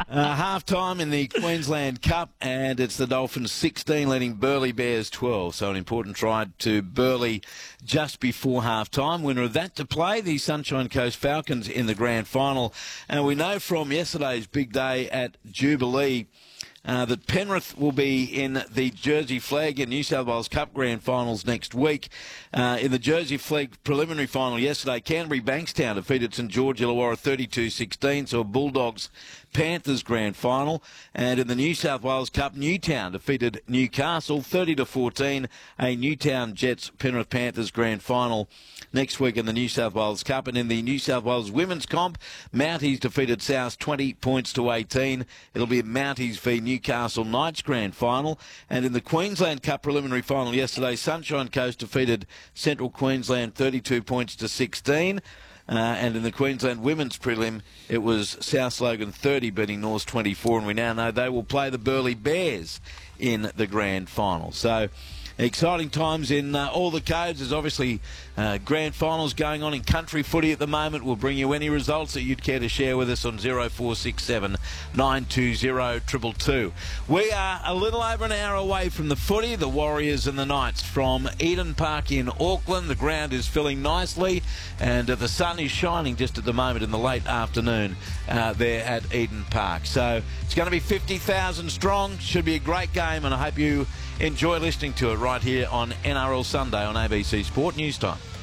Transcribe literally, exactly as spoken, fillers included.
Uh, half-time in the Queensland Cup, and it's the Dolphins sixteen leading Burleigh Bears twelve. So an important try to Burleigh just before half-time. Winner of that to play, the Sunshine Coast Falcons in the grand final. And we know from yesterday's big day at Jubilee Uh, that Penrith will be in the Jersey Flag and New South Wales Cup Grand Finals next week. Uh, in the Jersey Flag preliminary final yesterday, Canterbury Bankstown defeated St George Illawarra thirty-two sixteen, so a Bulldogs Panthers Grand Final. And in the New South Wales Cup, Newtown defeated Newcastle thirty to fourteen, a Newtown Jets Penrith Panthers Grand Final next week in the New South Wales Cup. And in the New South Wales Women's Comp, Mounties defeated South twenty points to eighteen. It'll be Mounties v Newcastle Knights Grand Final. And in the Queensland Cup preliminary final yesterday, Sunshine Coast defeated Central Queensland thirty-two points to sixteen. Uh, and in the Queensland Women's Prelim, it was South Logan thirty beating Norths twenty-four. And we now know they will play the Burleigh Bears in the grand final. So exciting times in uh, all the codes. There's obviously uh, grand finals going on in country footy at the moment. We'll bring you any results that you'd care to share with us on zero four six seven, nine two zero, two two two. We are a little over an hour away from the footy, the Warriors and the Knights from Eden Park in Auckland. The ground is filling nicely, and uh, the sun is shining just at the moment in the late afternoon uh, there at Eden Park. So it's going to be fifty thousand strong. Should be a great game, and I hope you enjoy listening to it right here on N R L Sunday on A B C Sport News Time.